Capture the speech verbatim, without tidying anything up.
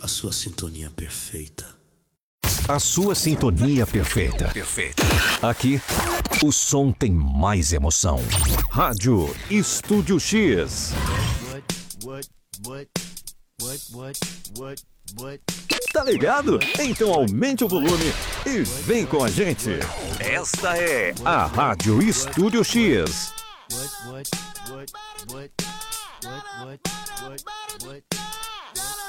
A sua sintonia perfeita. A sua sintonia perfeita. Perfeita. Aqui, o som tem mais emoção. Rádio Estúdio X. Tá ligado? Então aumente o volume e vem com a gente. Esta é a Rádio Estúdio X. What, what, what, what, what, what, what, what?